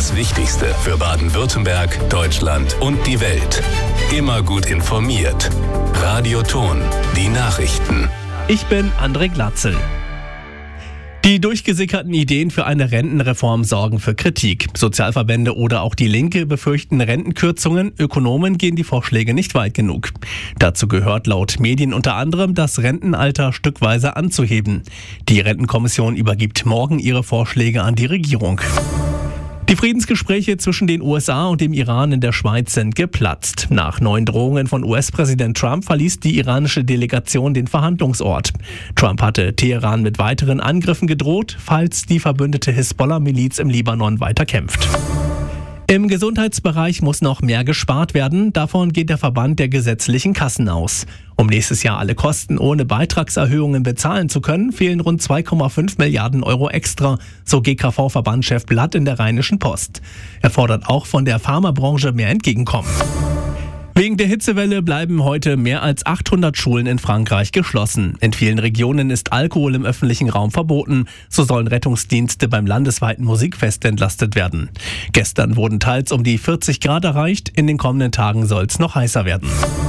Das Wichtigste für Baden-Württemberg, Deutschland und die Welt. Immer gut informiert. Radio Thon, die Nachrichten. Ich bin André Glatzel. Die durchgesickerten Ideen für eine Rentenreform sorgen für Kritik. Sozialverbände oder auch die Linke befürchten Rentenkürzungen. Ökonomen gehen die Vorschläge nicht weit genug. Dazu gehört laut Medien unter anderem, das Rentenalter stückweise anzuheben. Die Rentenkommission übergibt morgen ihre Vorschläge an die Regierung. Die Friedensgespräche zwischen den USA und dem Iran in der Schweiz sind geplatzt. Nach neuen Drohungen von US-Präsident Trump verließ die iranische Delegation den Verhandlungsort. Trump hatte Teheran mit weiteren Angriffen gedroht, falls die verbündete Hisbollah-Miliz im Libanon weiter kämpft. Im Gesundheitsbereich muss noch mehr gespart werden. Davon geht der Verband der gesetzlichen Kassen aus. Um nächstes Jahr alle Kosten ohne Beitragserhöhungen bezahlen zu können, fehlen rund 2,5 Milliarden Euro extra, so GKV-Verbandschef Blatt in der Rheinischen Post. Er fordert auch von der Pharmabranche mehr Entgegenkommen. Wegen der Hitzewelle bleiben heute mehr als 800 Schulen in Frankreich geschlossen. In vielen Regionen ist Alkohol im öffentlichen Raum verboten. So sollen Rettungsdienste beim landesweiten Musikfest entlastet werden. Gestern wurden teils um die 40 Grad erreicht. In den kommenden Tagen soll es noch heißer werden.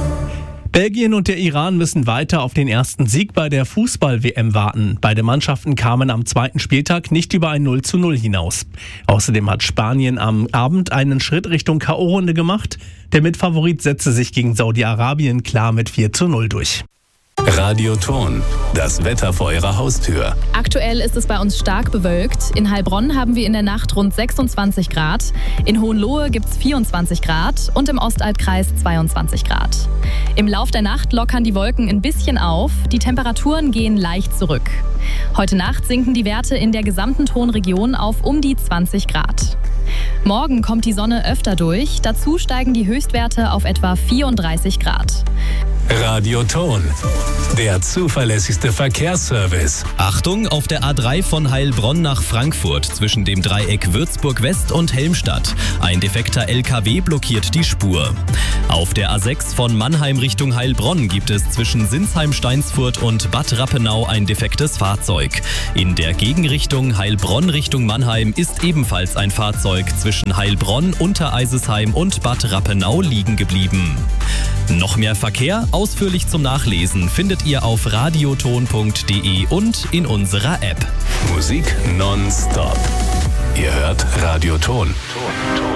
Belgien und der Iran müssen weiter auf den ersten Sieg bei der Fußball-WM warten. Beide Mannschaften kamen am zweiten Spieltag nicht über ein 0:0 hinaus. Außerdem hat Spanien am Abend einen Schritt Richtung K.O.-Runde gemacht. Der Mitfavorit setzte sich gegen Saudi-Arabien klar mit 4:0 durch. Radio Thon, das Wetter vor Ihrer Haustür. Aktuell ist es bei uns stark bewölkt. In Heilbronn haben wir in der Nacht rund 26 Grad. In Hohenlohe gibt es 24 Grad und im Ostalbkreis 22 Grad. Im Lauf der Nacht lockern die Wolken ein bisschen auf. Die Temperaturen gehen leicht zurück. Heute Nacht sinken die Werte in der gesamten Thonregion auf um die 20 Grad. Morgen kommt die Sonne öfter durch. Dazu steigen die Höchstwerte auf etwa 34 Grad. Radio Thon, der zuverlässigste Verkehrsservice. Achtung, auf der A3 von Heilbronn nach Frankfurt zwischen dem Dreieck Würzburg West und Helmstadt. Ein defekter LKW blockiert die Spur. Auf der A6 von Mannheim Richtung Heilbronn gibt es zwischen Sinsheim-Steinsfurt und Bad Rappenau ein defektes Fahrzeug. In der Gegenrichtung Heilbronn Richtung Mannheim ist ebenfalls ein Fahrzeug zwischen Heilbronn, Untereisesheim und Bad Rappenau liegen geblieben. Noch mehr Verkehr, ausführlich zum Nachlesen, findet ihr auf radiothon.de und in unserer App. Musik nonstop. Ihr hört Radio Thon.